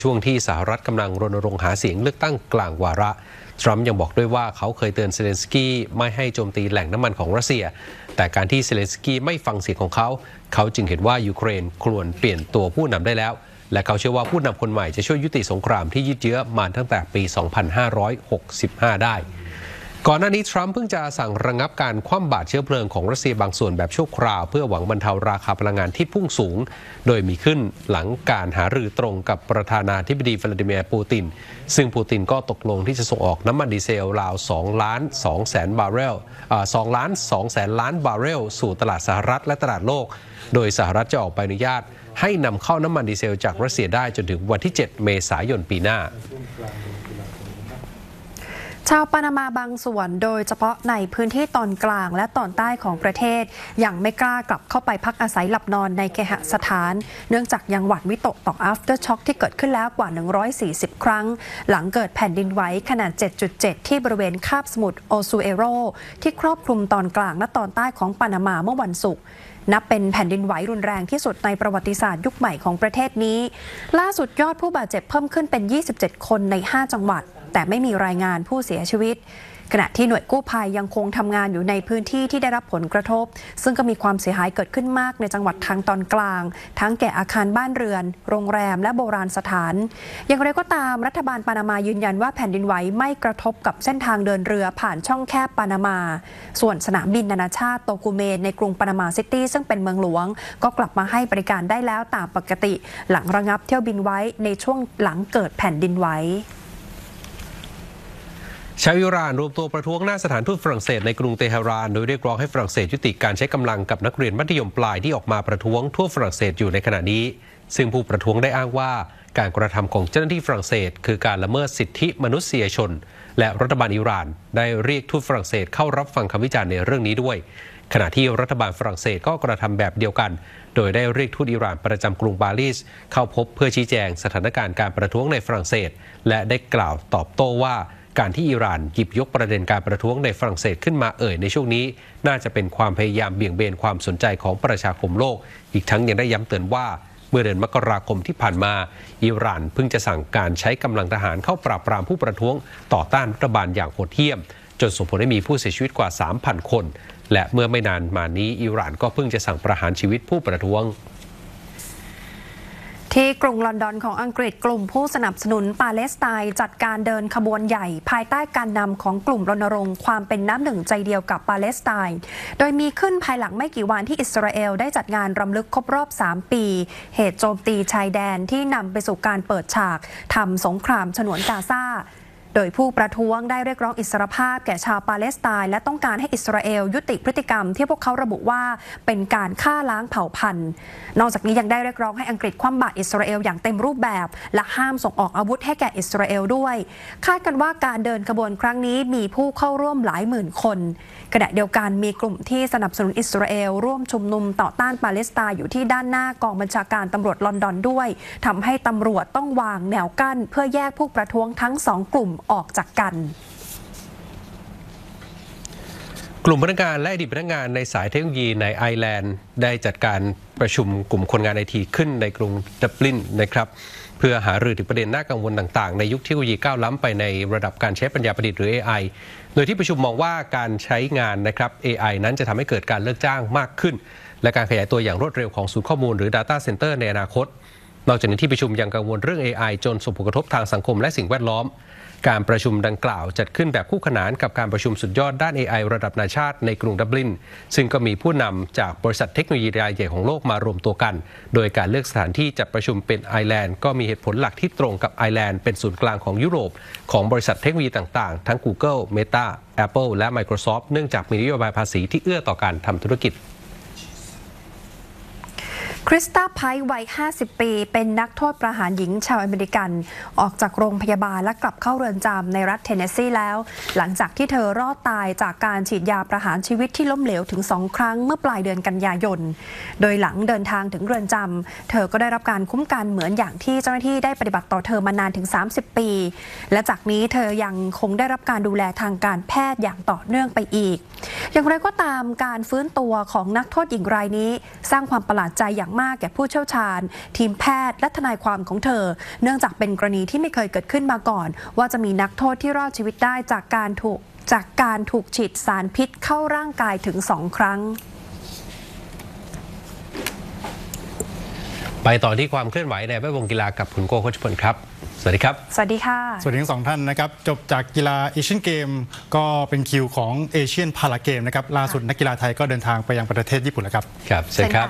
ช่วงที่สหรัฐกำลังรณรงค์หาเสียงเลือกตั้งกลางวาระทรัมป์ยังบอกด้วยว่าเขาเคยเตือนเซเลนสกี้ไม่ให้โจมตีแหล่งน้ำมันของรัสเซียแต่การที่เซเลนสกี้ไม่ฟังเสียงของเขาจึงเห็นว่ายูเครนควรเปลี่ยนตัวผู้นำได้แล้วและเขาเชื่อว่าผู้นำคนใหม่จะช่วยยุติสงครามที่ยืดเยื้อมาตั้งแต่ปี 2565 ได้ก่อนหน้านี้ทรัมป์เพิ่งจะสั่งระงับการคว่ำบาตรเชื้อเพลิงของรัสเซียบางส่วนแบบชั่วคราวเพื่อหวังบรรเทาราคาพลังงานที่พุ่งสูงโดยมีขึ้นหลังการหารือตรงกับประธานาธิบดีวลาดิเมียร์ปูตินซึ่งปูตินก็ตกลงที่จะส่งออกน้ำมันดีเซลราว2.2 แสนบาร์เรล2.2 แสนล้านบาร์เรลสู่ตลาดสหรัฐและตลาดโลกโดยสหรัฐจะออกใบอนุญาตให้นำเข้าน้ำมันดีเซลจากรัสเซียได้จนถึงวันที่ 7 เมษายนปีหน้าชาวปานามาบางส่วนโดยเฉพาะในพื้นที่ตอนกลางและตอนใต้ของประเทศยังไม่กล้ากลับเข้าไปพักอาศัยหลับนอนในเคหสถานเนื่องจากยังหวาดวิตกต่อ after shock ที่เกิดขึ้นแล้วกว่า140 ครั้งหลังเกิดแผ่นดินไหวขนาด 7.7 ที่บริเวณคาบสมุทรโอซูเอโรที่ครอบคลุมตอนกลางและตอนใต้ของปานามาเมื่อวันศุกร์นับเป็นแผ่นดินไหวรุนแรงที่สุดในประวัติศาสตร์ยุคใหม่ของประเทศนี้ล่าสุดยอดผู้บาดเจ็บเพิ่มขึ้นเป็น27 คนใน5 จังหวัดแต่ไม่มีรายงานผู้เสียชีวิตขณะที่หน่วยกู้ภัยยังคงทำงานอยู่ในพื้นที่ที่ได้รับผลกระทบซึ่งก็มีความเสียหายเกิดขึ้นมากในจังหวัดทางตอนกลางทั้งแก่อาคารบ้านเรือนโรงแรมและโบราณสถานอย่างไรก็ตามรัฐบาลปานามายืนยันว่าแผ่นดินไหวไม่กระทบกับเส้นทางเดินเรือผ่านช่องแคบปานามาส่วนสนามบินนานาชาติโตกูเมนในกรุงปานามาซิตี้ซึ่งเป็นเมืองหลวงก็กลับมาให้บริการได้แล้วตามปกติหลังระงับเที่ยวบินไว้ในช่วงหลังเกิดแผ่นดินไหวชาวอิหร่านรวมตัวประท้วงหน้าสถานทูตฝรั่งเศสในกรุงเตหะรานโดยเรียกร้องให้ฝรั่งเศสยุติการใช้กำลังกับนักเรียนมัธยมปลายที่ออกมาประท้วงทั่วฝรั่งเศสอยู่ในขณะนี้ซึ่งผู้ประท้วงได้อ้างว่าการกระทำของเจ้าหน้าที่ฝรั่งเศสคือการละเมิดสิทธิมนุษยชนและรัฐบาลอิหร่านได้เรียกทูตฝรั่งเศสเข้ารับฟังคำวิจารณ์ในเรื่องนี้ด้วยขณะที่รัฐบาลฝรั่งเศสก็กระทำแบบเดียวกันโดยได้เรียกทูตอิหร่านประจำกรุงปารีสเข้าพบเพื่อชี้แจงสถานการณ์การประท้วงในฝรั่งเศสและได้กล่าวตอบโต้ว่าการที่อิหร่านหยิบยกประเด็นการประท้วงในฝรั่งเศสขึ้นมาในช่วงนี้น่าจะเป็นความพยายามเบี่ยงเบนความสนใจของประชาคมโลกอีกทั้งยังได้ย้ำเตือนว่าเมื่อเดือนมกราคมที่ผ่านมาอิหร่านเพิ่งจะสั่งการใช้กำลังทหารเข้าปราบปรามผู้ประท้วงต่อต้านรัฐบาลอย่างโหดเหี้ยมจนส่งผลให้มีผู้เสียชีวิตกว่า 3,000 คนและเมื่อไม่นานมานี้อิหร่านก็เพิ่งจะสั่งประหารชีวิตผู้ประท้วงที่กรุงลอนดอนของอังกฤษกลุ่มผู้สนับสนุนปาเลสไตน์จัดการเดินขบวนใหญ่ภายใต้การนำของกลุ่มรณรงค์ความเป็นน้ำหนึ่งใจเดียวกับปาเลสไตน์โดยมีขึ้นภายหลังไม่กี่วันที่อิสราเอลได้จัดงานรำลึกครบรอบ3 ปีเหตุโจมตีชายแดนที่นำไปสู่การเปิดฉากทำสงครามฉนวนกาซาโดยผู้ประท้วงได้เรียกร้องอิสรภาพแก่ชาวปาเลสไตน์และต้องการให้อิสราเอลยุติพฤติกรรมที่พวกเขาระบุว่าเป็นการฆ่าล้างเผ่าพันธุ์นอกจากนี้ยังได้เรียกร้องให้อังกฤษคว่ำบาตรอิสราเอลอย่างเต็มรูปแบบและห้ามส่งออกอาวุธให้แก่อิสราเอลด้วยคาดกันว่าการเดินขบวนครั้งนี้มีผู้เข้าร่วมหลายหมื่นคนขณะเดียวกันมีกลุ่มที่สนับสนุนอิสราเอลร่วมชุมนุมต่อต้านปาเลสไตน์อยู่ที่ด้านหน้ากองบัญชาการตำรวจลอนดอนด้วยทำให้ตำรวจต้องวางแนวกั้นเพื่อแยกผู้ประท้วงทั้ง2 กลุ่มออกจากกันกลุ่มพนักงานและอดีตพนักงานในสายเทคโนโลยีในไอร์แลนด์ได้จัดการประชุมกลุ่มคนงานไอทีขึ้นในกรุงดับลินนะครับเพื่อหารือถึงประเด็นน่ากังวลต่างๆในยุคเทคโนโลยีก้าวล้ำไปในระดับการใช้ปัญญาประดิษฐ์หรือ AI โดยที่ประชุมมองว่าการใช้งานนะครับ AI นั้นจะทำให้เกิดการเลิกจ้างมากขึ้นและการขยายตัวอย่างรวดเร็วของศูนย์ข้อมูลหรือ Data Center ในอนาคตนอกจากนี้ที่ประชุมยังกังวลเรื่อง AI จนส่งผลกระทบทางสังคมและสิ่งแวดล้อมการประชุมดังกล่าวจัดขึ้นแบบคู่ขนานกับการประชุมสุดยอดด้าน AI ระดับนานาชาติในกรุงดับลินซึ่งก็มีผู้นำจากบริษัทเทคโนโลยีรายใหญ่ของโลกมารวมตัวกันโดยการเลือกสถานที่จัดประชุมเป็นไอร์แลนด์ก็มีเหตุผลหลักที่ตรงกับไอร์แลนด์เป็นศูนย์กลางของยุโรปของบริษัทเทคโนโลยีต่างๆทั้ง Google, Meta, Apple และ Microsoft เนื่องจากมีนโยบายภาษีที่เอื้อต่อการทำธุรกิจคริสตาไพร์วัย 50 ปีเป็นนักโทษประหารหญิงชาวอเมริกันออกจากโรงพยาบาลและกลับเข้าเรือนจำในรัฐเทนเนสซีแล้วหลังจากที่เธอรอดตายจากการฉีดยาประหารชีวิตที่ล้มเหลวถึง2 ครั้งเมื่อปลายเดือนกันยายนโดยหลังเดินทางถึงเรือนจำเธอก็ได้รับการคุ้มกันเหมือนอย่างที่เจ้าหน้าที่ได้ปฏิบัติต่อเธอมานานถึง30 ปีและจากนี้เธอยังคงได้รับการดูแลทางการแพทย์อย่างต่อเนื่องไปอีกอย่างไรก็ตามการฟื้นตัวของนักโทษหญิงรายนี้สร้างความประหลาดใจอย่างมากแก่ผู้เชี่ยวชาญทีมแพทย์และทนายความของเธอเนื่องจากเป็นกรณีที่ไม่เคยเกิดขึ้นมาก่อนว่าจะมีนักโทษที่รอดชีวิตได้จากการถูกฉีดสารพิษเข้าร่างกายถึง2 ครั้งไปต่อที่ความเคลื่อนไหวในแวดวงกีฬากับคุณโก้โคชพลครับสวัสดีครับสวัสดีค่ะสวัสดีทั้ง2 ท่านนะครับจบจากกีฬาเอเชียนเกมก็เป็นคิวของเอเชียนพาราเกมนะครับล่าสุดนักกีฬาไทยก็เดินทางไปยังประเทศญี่ปุ่นแล้วครับครับเชิญครับ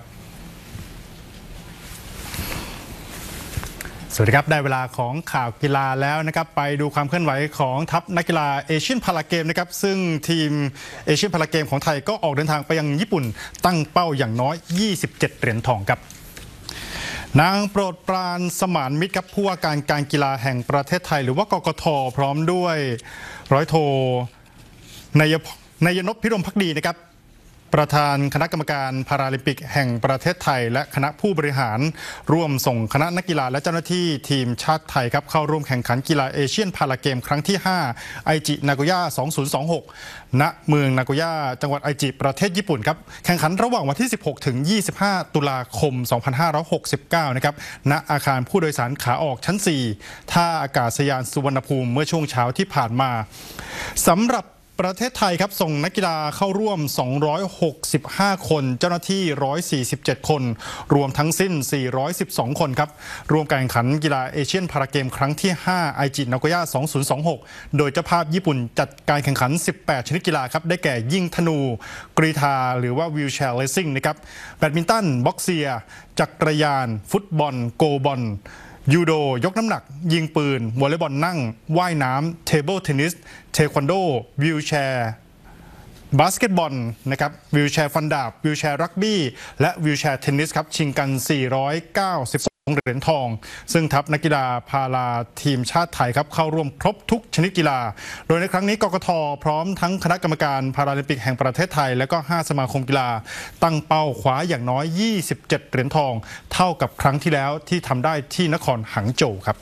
สวัสดีครับได้เวลาของข่าวกีฬาแล้วนะครับไปดูความเคลื่อนไหวของทัพนักกีฬาเอเชียนพาราเกมนะครับซึ่งทีมเอเชียนพาราเกมของไทยก็ออกเดินทางไปยังญี่ปุ่นตั้งเป้าอย่างน้อย27 เหรียญทองครับนางโปรดปรานสมานมิตรครับผู้ว่าการกีฬาแห่งประเทศไทยหรือว่ากกท.พร้อมด้วยร้อยโทนายนพพิรมภักดีนะครับประธานคณะกรรมการพาราลิมปิกแห่งประเทศไทยและคณะผู้บริหารร่วมส่งคณะนักกีฬาและเจ้าหน้าที่ทีมชาติไทยครับเข้าร่วมแข่งขันกีฬาเอเชียนพาราเกมครั้งที่5ไอจินาโกย่า2026ณเมืองนาโกย่าจังหวัดไอจิประเทศญี่ปุ่นครับแข่งขันระหว่างวันที่16ถึง25ตุลาคม2569นะครับณอาคารผู้โดยสารขาออกชั้น4ท่าอากาศยานสุวรรณภูมิเมื่อช่วงเช้าที่ผ่านมาสำหรับประเทศไทยครับส่งนักกีฬาเข้าร่วม265คนเจ้าหน้าที่147คนรวมทั้งสิ้น412คนครับรวมการแข่งขันกีฬาเอเชียนพาราเกมครั้งที่5ไอจินาโกย่า2026โดยเจ้าภาพญี่ปุ่นจัดการแข่งขัน18ชนิดกีฬาครับได้แก่ยิงธนูกรีฑาหรือว่าวีลแชร์เลสซิ่งนะครับแบดมินตันบ็อกเซียจักรยานฟุตบอลโกบอลยูโดยกน้ำหนักยิงปืนวอลเลย์บอลนั่งว่ายน้ำเทเบิลเทนนิสเทควันโดวีลแชร์บาสเกตบอลนะครับวีลแชร์ฟันดาบวีลแชร์รักบี้และวีลแชร์เทนนิสครับชิงกัน492เหรียญทองซึ่งทัพนักกีฬาพาราทีมชาติไทยครับเข้าร่วมครบทุกชนิดกีฬาโดยในครั้งนี้กกท.พร้อมทั้งคณะกรรมการพาราลิมปิกแห่งประเทศไทยและก็5สมาคมกีฬาตั้งเป้าคว้าอย่างน้อย27เหรียญทองเท่ากับครั้งที่แล้วที่ทำได้ที่นครหังโจวครับ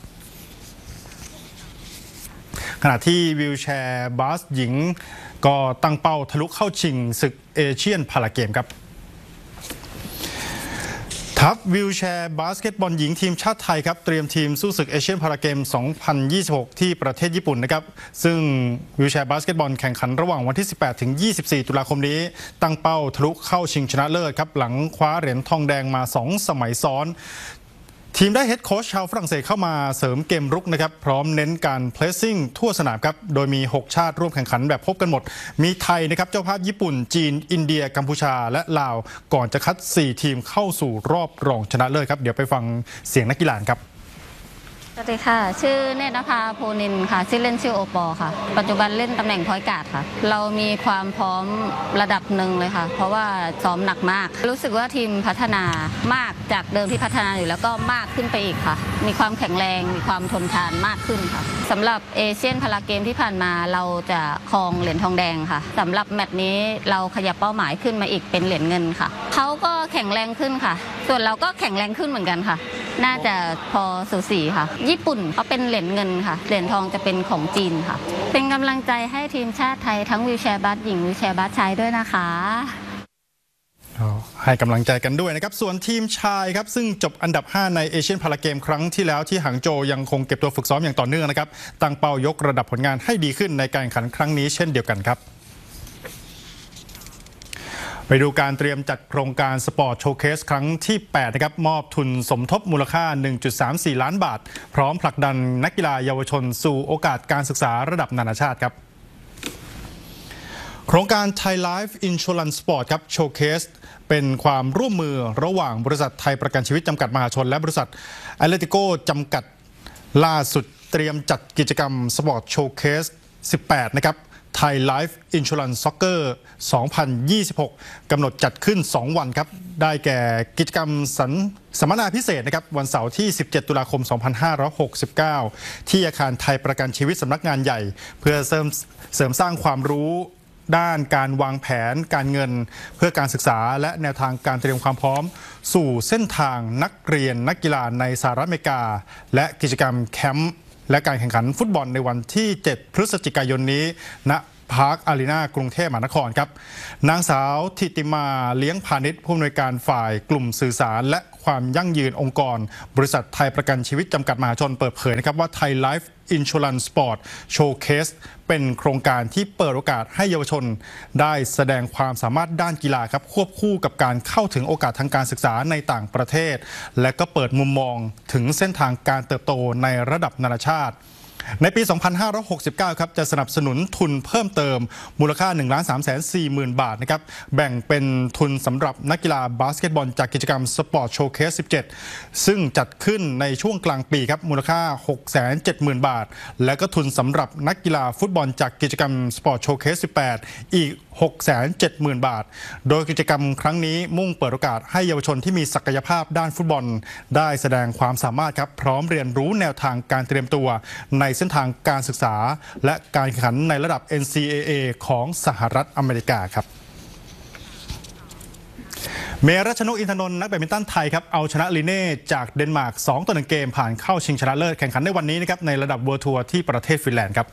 ขณะที่วีลแชร์บาสหญิงก็ตั้งเป้าทะลุเข้าชิงศึกเอเชียนพาราเกมครับทัพวีลแชร์บาสเกตบอลหญิงทีมชาติไทยครับเตรียมทีมสู้ศึกเอเชียนพาราเกม2026ที่ประเทศญี่ปุ่นนะครับซึ่งวีลแชร์บาสเกตบอลแข่งขันระหว่างวันที่18ถึง24ตุลาคมนี้ตั้งเป้าทะลุเข้าชิงชนะเลิศครับหลังคว้าเหรียญทองแดงมา2 สมัยซ้อนทีมได้เฮดโค้ชชาวฝรั่งเศสเข้ามาเสริมเกมรุกนะครับพร้อมเน้นการเพลสซิ่งทั่วสนามครับโดยมี6ชาติร่วมแข่งขันแบบพบกันหมดมีไทยนะครับเจ้าภาพญี่ปุ่นจีนอินเดียกัมพูชาและลาวก่อนจะคัด4ทีมเข้าสู่รอบรองชนะเลิศครับเดี๋ยวไปฟังเสียงนักกีฬาครับสวัสดีค่ะชื่อเนตรนภาโพนินค่ะชื่อเล่นชื่อโอปอค่ะปัจจุบันเล่นตำแหน่งพอยต์การ์ดค่ะเรามีความพร้อมระดับหนึ่งเลยค่ะเพราะว่าซ้อมหนักมากรู้สึกว่าทีมพัฒนามากจากเดิมที่พัฒนาอยู่แล้วก็มากขึ้นไปอีกค่ะมีความแข็งแรงมีความทนทานมากขึ้นค่ะสำหรับเอเชียนพาราเกมที่ผ่านมาเราจะครองเหรียญทองแดงค่ะสำหรับแมตช์นี้เราขยับเป้าหมายขึ้นมาอีกเป็นเหรียญเงินค่ะเขาก็แข็งแรงขึ้นค่ะส่วนเราก็แข็งแรงขึ้นเหมือนกันค่ะน่าจะพอสูสีค่ะญี่ปุ่นเขาเป็นเหรียญเงินค่ะเหรียญทองจะเป็นของจีนค่ะเป็นกำลังใจให้ทีมชาติไทยทั้งวีลแชร์บาสหญิงวีลแชร์บาสชายด้วยนะคะให้กำลังใจกันด้วยนะครับส่วนทีมชายครับซึ่งจบอันดับ5ในเอเชียนพาราเกมครั้งที่แล้วที่หางโจวยังคงเก็บตัวฝึกซ้อมอย่างต่อเนื่องนะครับตั้งเป้ายกระดับผลงานให้ดีขึ้นในการแข่งขันครั้งนี้เช่นเดียวกันครับไปดูการเตรียมจัดโครงการสปอร์ตโชว์เคสครั้งที่8นะครับมอบทุนสมทบมูลค่า 1.34 ล้านบาทพร้อมผลักดันนักกีฬาเยาวชนสู่โอกาสการศึกษาระดับนานาชาติครับโครงการ Thai Life Insurance Sport ครับโชว์เคสเป็นความร่วมมือระหว่างบริษัทไทยประกันชีวิตจำกัดมหาชนและบริษัทแอตเลติโกจำกัดล่าสุดเตรียมจัดกิจกรรมสปอร์ตโชว์เคส18นะครับThai Life Insurance Soccer 2026 กำหนดจัดขึ้น2วันครับได้แก่กิจกรรมสัมมนาพิเศษนะครับวันเสาร์ที่17ตุลาคม2569ที่อาคารไทยประกันชีวิตสำนักงานใหญ่เพื่อเสริมสร้างความรู้ด้านการวางแผนการเงินเพื่อการศึกษาและแนวทางการเตรียมความพร้อมสู่เส้นทางนักเรียนนักกีฬาในสหรัฐอเมริกาและกิจกรรมแคมป์และการแข่งขันฟุตบอลในวันที่7พฤศจิกายนนี้ณพาร์คอารีนากรุงเทพมหานครครับนางสาวธิติมาเลี้ยงพาณิชย์ผู้อำนวยการฝ่ายกลุ่มสื่อสารและความยั่งยืนองค์กรบริษัทไทยประกันชีวิตจำกัดมหาชนเปิดเผยนะครับว่าไทยไลฟ์อินชัวรันสปอร์ตโชว์เคสเป็นโครงการที่เปิดโอกาสให้เยาวชนได้แสดงความสามารถด้านกีฬาครับควบคู่กับการเข้าถึงโอกาสทางการศึกษาในต่างประเทศและก็เปิดมุมมองถึงเส้นทางการเติบโตในระดับนานาชาติในปี 2569 ครับจะสนับสนุนทุนเพิ่มเติมมูลค่า 1,340,000 บาทนะครับแบ่งเป็นทุนสำหรับนักกีฬาบาสเกตบอลจากกิจกรรมสปอร์ตโชว์เคส 17 ซึ่งจัดขึ้นในช่วงกลางปีครับมูลค่า 670,000 บาทและก็ทุนสำหรับนักกีฬาฟุตบอลจากกิจกรรมสปอร์ตโชว์เคส 18 อีก 670,000 บาทโดยกิจกรรมครั้งนี้มุ่งเปิดโอกาสให้เยาวชนที่มีศักยภาพด้านฟุตบอลได้แสดงความสามารถครับพร้อมเรียนรู้แนวทางการเตรียมตัวในเส้นทางการศึกษาและการแข่งขันในระดับ NCAA ของสหรัฐอเมริกาครับเมรัชนกอินทนนท์นักแบดมินตันไทยครับเอาชนะลีเน่จากเดนมาร์ก 2-1 เกมผ่านเข้าชิงชนะเลิศแข่งขันในวันนี้นะครับในระดับเวิลด์ทัวร์ที่ประเทศฟินแลนด์ครับ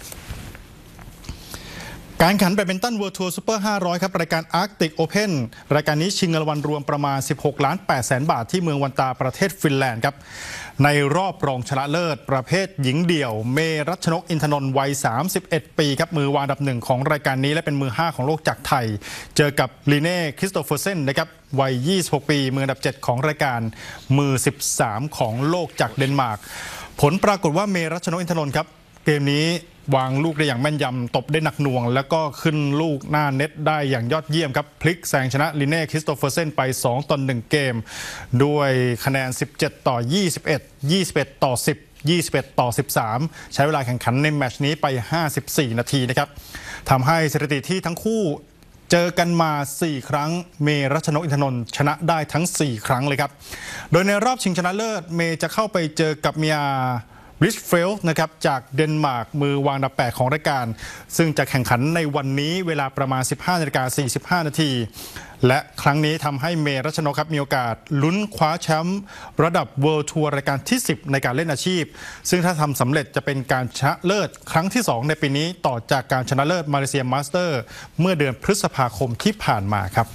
การแข่งขันแบดมินตันเวิลด์ทัวร์ซูเปอร์ 500 ครับรายการ Arctic Open รายการนี้ชิงเงินรางวัลรวมประมาณ 16,800,000 บาทที่เมืองวันตาประเทศฟินแลนด์ครับในรอบรองชนะเลิศประเภทหญิงเดี่ยวเมรัชนกอินทนนท์วัย 31 ปีครับมือวางอันดับหนึ่งของรายการนี้และเป็นมือ 5 ของโลกจากไทยเจอกับลีเน่คริสโตเฟอร์เซนนะครับวัย 26 ปีมืออันดับ 7 ของรายการมือ 13 ของโลกจากเดนมาร์กผลปรากฏว่าเมรัชนกอินทนนท์ครับเกมนี้วางลูกได้อย่างแม่นยำตบได้หนักหน่วงแล้วก็ขึ้นลูกหน้าเน็ตได้อย่างยอดเยี่ยมครับพลิกแซงชนะลีเน่คริสโตเฟอร์เซนไป 2-1 เกมด้วยคะแนน 17-21 21-10 21-13 ใช้เวลาแข่งขันในแมตช์นี้ไป 54 นาทีนะครับทำให้สถิติที่ทั้งคู่เจอกันมา 4 ครั้งเมรัชนกอินทนนท์ชนะได้ทั้ง 4 ครั้งเลยครับโดยในรอบชิงชนะเลิศเมจะเข้าไปเจอกับเมียบริชเฟลด์นะครับจากเดนมาร์กมือวางอันดับ 8 ของรายการซึ่งจะแข่งขันในวันนี้เวลาประมาณ 15:45 นาทีและครั้งนี้ทำให้เมรัชนกครับมีโอกาสลุ้นคว้าแชมป์ระดับเวิลด์ทัวร์รายการที่ 10 ในการเล่นอาชีพซึ่งถ้าทำสำเร็จจะเป็นการชนะเลิศครั้งที่ 2 ในปีนี้ต่อจากการชนะเลิศมาเลเซียมาสเตอร์เมื่อเดือนพฤษภาคมที่ผ่านมาครับ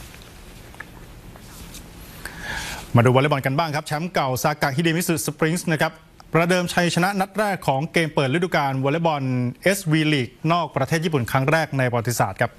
มาดูวอลเลย์บอลกันบ้างครับแชมป์เก่าซากะฮิเดมิสึสปริงส์นะครับประเดิมชัยชนะนัดแรกของเกมเปิดฤดูกาลวอลเลย์บอล SV League นอกประเทศญี่ปุ่นครั้งแรกในประวัติศาสตร์ครับ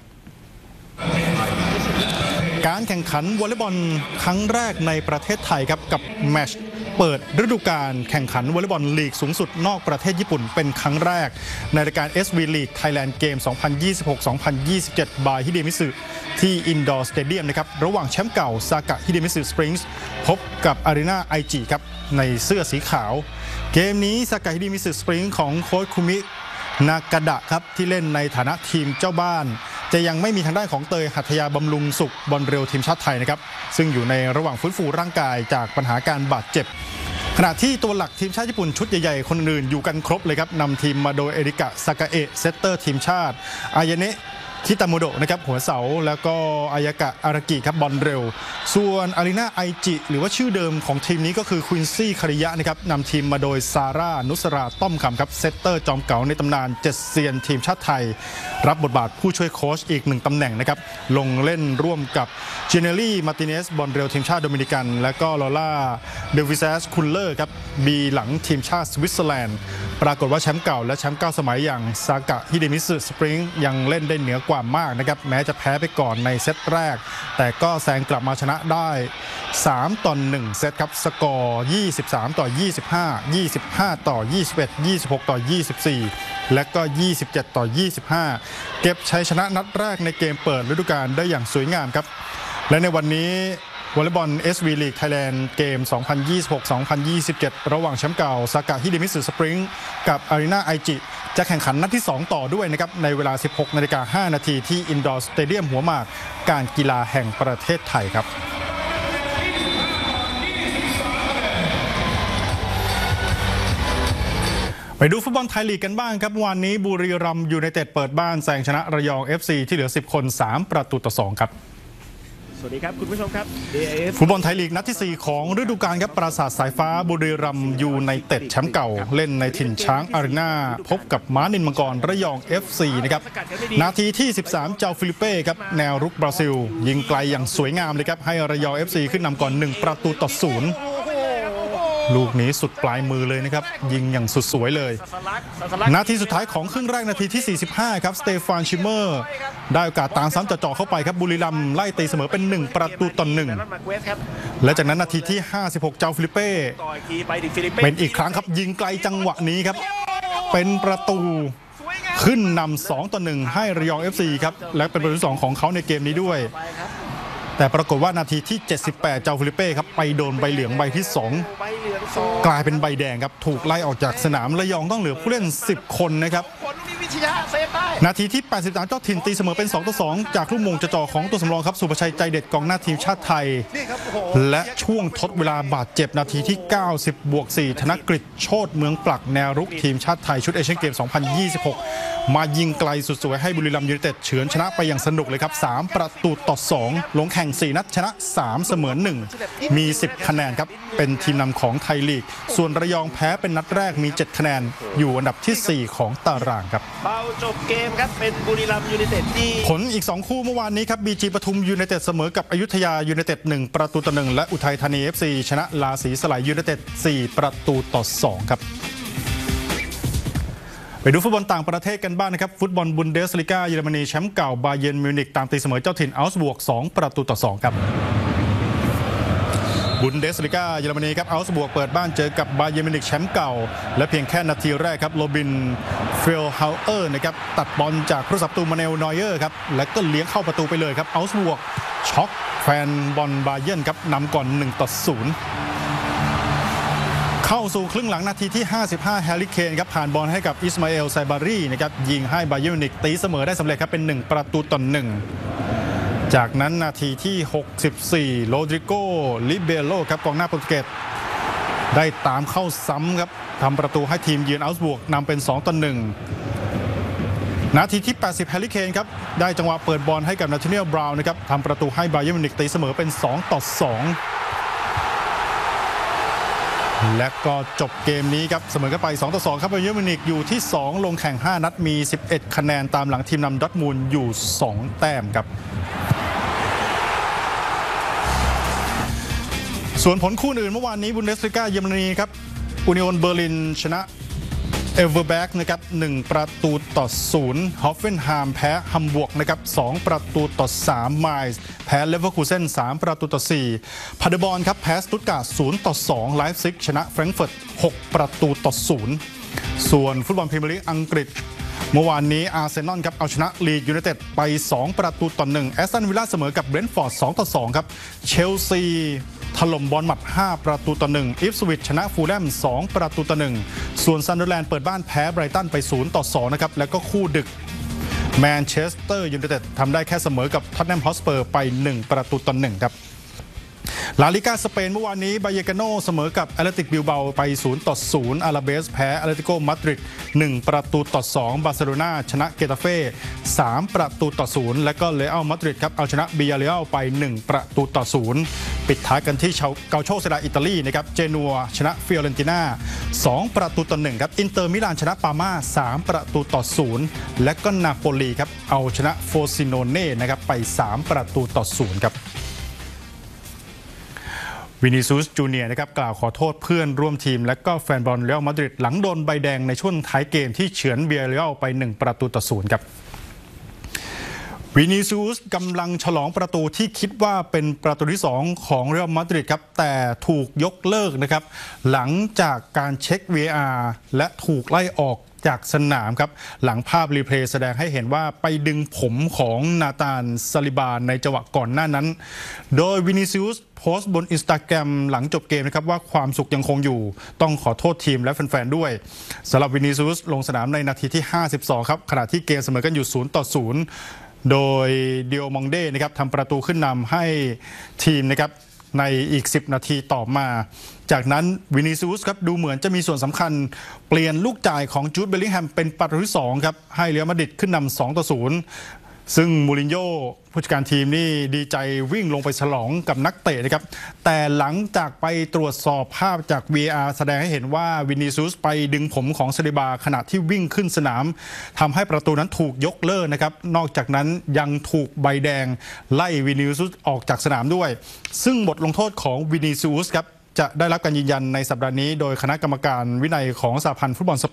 การแข่งขันวอลเลย์บอลครั้งแรกในประเทศไทยครับกับแมตช์เปิดฤดูกาลแข่งขันวอลเลย์บอลลีกสูงสุดนอกประเทศญี่ปุ่นเป็นครั้งแรกในรายการ SV League Thailand Game 2026-2027 บายฮิเดมิสึที่อินดอร์สเตเดียมนะครับระหว่างแชมป์เก่าซากะฮิเดมิสึสปริงส์พบกับอารีนาไอจิครับในเสื้อสีขาวเกมนี้ซากะฮิเดมิสึสปริงของโค้ชคุมินากาดะครับที่เล่นในฐานะทีมเจ้าบ้านจะยังไม่มีทางด้านของเตยหัตถยาบำรุงสุขบอลเร็วทีมชาติไทยนะครับซึ่งอยู่ในระหว่างฟื้นฟูร่างกายจากปัญหาการบาดเจ็บขณะที่ตัวหลักทีมชาติญี่ปุ่นชุดใหญ่ๆคนอื่นอยู่กันครบเลยครับนำทีมมาโดยเอริกะซากาเอะเซตเตอร์ทีมชาติอายาเนะคิตาโมโดะนะครับหัวเสาแล้วก็อายากะอารากิครับบอลเร็วส่วนอารีนาไอจิหรือว่าชื่อเดิมของทีมนี้ก็คือควินซี่คาริยะนะครับนำทีมมาโดยซาร่านุสราต้อมคำครับเซตเตอร์จอมเก๋าในตำนาน7เซียนทีมชาติไทยรับบทบาทผู้ช่วยโค้ชอีก1ตำแหน่งนะครับลงเล่นร่วมกับเจเนลลี่มาร์ติเนสบอลเร็วทีมชาติโดมินิกันและก็ลอร่าเดวิซัสคุลเลอร์ครับบีหลังทีมชาติสวิตเซอร์แลนด์ปรากฏว่าแชมป์เก่าและแชมป์9 สมัยอย่างซากะฮิเดมิสึสปริงยังเล่นได้เหนือกว่ามากนะครับแม้จะแพ้ไปก่อนในเซตแรกแต่ก็แซงกลับมาชนะได้ 3-1 เซตครับสกอร์ 23-25 25-21 26-24 และก็ 27-25 เก็บชัยชนะนัดแรกในเกมเปิดฤดูกาลได้อย่างสวยงามครับและในวันนี้วอลเลย์บอล SV League Thailand เกม 2026-2027 ระหว่างแชมป์เก่าซากะฮิเดมิสึสปริงกับอารีนาไอจิจะแข่งขันนัดที่ 2 ต่อด้วยนะครับในเวลา 16:05 นาทีที่อินดอร์สเตเดียมหัวหมากการกีฬาแห่งประเทศไทยครับไปดูฟุตบอลไทยลีกกันบ้างครับวันนี้บุรีรัมย์ยูไนเต็ดเปิดบ้านแซงชนะระยอง FC ที่เหลือ10 คน3-2ครับสวัสดีครับคุณผู้ชมครับ DIF ฟุตบอลไทยลีกนัดที่ 4 ของฤดูกาลครับปราสาทสายฟ้าบุรีรัมย์ยูไนเต็ดแชมป์เก่าเล่นในถิ่นช้างอารีนาพบกับม้านินมังกรระยอง FC นะครับนาทีที่ 13 เจ้าฟิลิเป้ครับแนวรุกบราซิลยิงไกลอย่างสวยงามเลยครับให้ระยอง FC ขึ้นนำก่อน1-0ลูกนี้สุดปลายมือเลยนะครับยิงอย่างสุดสวยเลยนาทีสุดท้ายของครึ่งแรกนาทีที่ 45 ครับสเตฟานชิเมอร์ได้โอกาสตามซ้ำจ่อเข้าไปครับบุรีรัมย์ไล่ตีเสมอเป็น1-1และจากนั้นนาทีที่ 56 เจ้าฟิลิเป้เป็นอีกครั้งครับยิงไกลจังหวะนี้ครับเป็นประตูขึ้นนำ2-1ให้ระยอง FC ครับและเป็นประตูที่ 2ของเขาในเกมนี้ด้วยแต่ปรากฏว่านาทีที่ 78 เจ้าฟิลิเป้ครับไปโดนใบเหลืองใบที่ 2กลายเป็นใบแดงครับถูกไล่ออกจากสนามระยองต้องเหลือผู้เล่น10 คนนะครับนาทีที่ 83 เจ้าถิ่นตีเสมอเป็น2-2จากลูกมงจ่อของตัวสำรองครับสุภชัยใจเด็ดกองหน้าทีมชาติไทยและช่วงทดเวลาบาดเจ็บนาทีที่ 90+4 ธนกฤษโชติเมืองปลักแนวรุกทีมชาติไทยชุดเอเชียนเกม 2026 มายิงไกลสุดสวยให้บุรีรัมย์ยูไนเต็ดเฉือนชนะไปอย่างสนุกเลยครับ3-2ลงแข่ง4 นัดชนะ3เสมอ1มี10คะแนนครับเป็นทีมนำของไทยลีกส่วนระยองแพ้เป็นนัดแรกมี7คะแนนอยู่อันดับที่4ของตารางครับเบาจบเกมครับเป็นบุรีรัมย์ยูไนเต็ดที่ผลอีก2คู่เมื่อวานนี้ครับบีจีปทุมยูไนเต็ดเสมอกับอยุธยายูไนเต็ด1-1และอุทัยธานี FC ชนะลาสีสลายยูไนเต็ด4-2ครับไปดูฟุตบอลต่างประเทศกันบ้างนะครับฟุตบอลบุนเดสลิก้าเยอรมนีแชมป์เก่าบาเยิร์นมิวนิกตามตีเสมอเจ้าถิ่นอัลส์บวก2-2ครับบุนเดสลิก้าเยอรมนีครับอัลส์บวกเปิดบ้านเจอกับบาเยิร์นมิวนิกแชมป์เก่าและเพียงแค่นาทีแรกครับโรบินเฟลเฮาเออร์นะครับตัดบอลจากผู้รักษาประตูมาเนลนอยเออร์ครับและก็เลี้ยงเข้าประตูไปเลยครับอัลส์บวกช็อกแฟนบอลบาเยิร์นครับนำก่อน1-0เข้าสู่ครึ่งหลังนาทีที่ 55 แฮร์รี่เคนครับผ่านบอลให้กับอิสมาเอลไซบารีนะครับยิงให้บาเยิร์นมิวนิกตีเสมอได้สำเร็จครับเป็น1-1จากนั้นนาทีที่ 64 โรดริโกลิเบโรครับกองหน้าโปรตุเกสได้ตามเข้าซ้ำครับทำประตูให้ทีมเยือนอัลส์บวกนำเป็น2-1นาทีที่ 80 แฮร์รี่เคนครับได้จังหวะเปิดบอลให้กับนาธาเนียลบราวน์นะครับทำประตูให้บาเยิร์นมิวนิกตีเสมอเป็น2-2และก็จบเกมนี้ครับเสมอกันไป2-2ครับบาเยิร์นมิวนิกอยู่ที่2ลงแข่ง5นัดมี11คะแนนตามหลังทีมนำดอร์ทมุนด์อยู่2แต้มครับส่วนผลคู่อื่นเมื่อวานนี้บุนเดสลิก้าเยอรมนีครับอูนิโอนเบอร์ลินชนะเอเวอร์แบ็กนะครับ1-0ฮอฟเฟนไฮม์แพ้ฮัมบวร์กนะครับ2-3ไมล์แพ้เลเวอร์คูเซ่น3-4พาเดบอร์นครับแพ้สตุตการ์ด0-2ไลฟ์ซิกชนะแฟรงก์เฟิร์ต6-0ส่วนฟุตบอลพรีเมียร์ลีกอังกฤษเมื่อวานนี้อาร์เซนอลครับเอาชนะลีดยูไนเต็ดไป2-1แอสตันวิลล่าเสมอกับเบรนท์ฟอร์ด2-2ครับเชลซีถล่มบอลหมัด5-1อิฟสวิชชนะฟูลแลม2-1ส่วนซันเดอร์แลนด์เปิดบ้านแพ้ไบรตันไป0-2นะครับแล้วก็คู่ดึกแมนเชสเตอร์ยูไนเต็ดทำได้แค่เสมอกับท็อตแนมฮอตสเปอร์ไป1-1ครับลาลิก้าสเปนเมื่อวานนี้บาเยกาโนเสมอกับแอตเลติกบิลเบาไป0-0อาราเบสแพ้แอตเลติโกมาดริด1-2บาร์เซโลนาชนะเกตาเฟ่3-0และก็เรอัลมาดริดครับเอาชนะบิยาเรอัลไป1-0ปิดท้ายกันที่เกาโชเซราอิตาลีนะครับเจนัวชนะฟิโอเรนติน่า2-1ครับอินเตอร์มิลานชนะปาม่า3-0และก็นาโปลีครับเอาชนะโฟซิโนเน่นะครับไป3-0ครับวินิซูสจูเนียร์นะครับกล่าวขอโทษเพื่อนร่วมทีมและก็แฟนบอลเรอัลมาดริดหลังโดนใบแดงในช่วงท้ายเกมที่เฉือนเบียร์เรอัลไป1-0ครับวินิซูสกำลังฉลองประตูที่คิดว่าเป็นประตูที่2ของเรอัลมาดริดครับแต่ถูกยกเลิกนะครับหลังจากการเช็ค VAR และถูกไล่ออกจากสนามครับหลังภาพรีเพลย์แสดงให้เห็นว่าไปดึงผมของนาธานซาลิบาในจังหวะก่อนหน้านั้นโดยวินิซิอุสโพสต์บน Instagram หลังจบเกมนะครับว่าความสุขยังคงอยู่ต้องขอโทษทีมและแฟนๆด้วยสำหรับวินิซิอุสลงสนามในนาทีที่52ครับขณะที่เกมเสมอกันอยู่0-0โดยดิโอมองเด้นะครับทำประตูขึ้นนำให้ทีมนะครับในอีก10นาทีต่อมาจากนั้นวินิซิอุสครับดูเหมือนจะมีส่วนสำคัญเปลี่ยนลูกจ่ายของจูดเบลลิงแฮมเป็นประตูที่2ครับให้เรอัลมาดริดขึ้นนำ2-0 ซึ่งมูรินโญ่ผู้จัดการทีมนี่ดีใจวิ่งลงไปฉลองกับนักเตะนะครับแต่หลังจากไปตรวจสอบภาพจาก VAR แสดงให้เห็นว่าวินิซิอุสไปดึงผมของซาลิบาขณะที่วิ่งขึ้นสนามทำให้ประตูนั้นถูกยกเลิกนะครับนอกจากนั้นยังถูกใบแดงไล่วินิซิอุสออกจากสนามด้วยซึ่งบทลงโทษของวินิซิอุสครับจะได้รับการยืนยันในสัปดาห์นี้โดยคณะกรรมการวินัยของสหพันธ์ฟุตบอลสเปน